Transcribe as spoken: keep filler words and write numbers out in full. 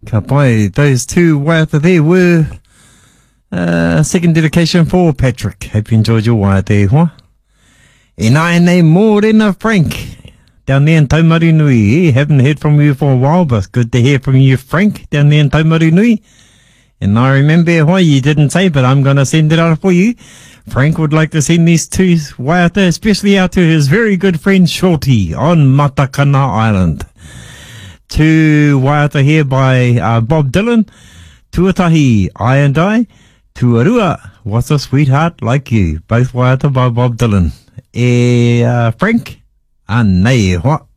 Ka pai, those two waiata there were uh, second dedication for Patrick. Hope you enjoyed your waiata, hoa. E nai nei mōrena Frank, down there in Taumari Nui. Eh? Haven't heard from you for a while, but good to hear from you, Frank, down there in Taumari Nui. And I remember why you didn't say, but I'm going to send it out for you. Frank would like to send these two waiata, especially out to his very good friend Shorty on Matakana Island. Two waiata here by uh, Bob Dylan. Tuatahi, I and I. Tuarua, what's a sweetheart like you? Both waiata by Bob Dylan. E uh, Frank, anei hoa.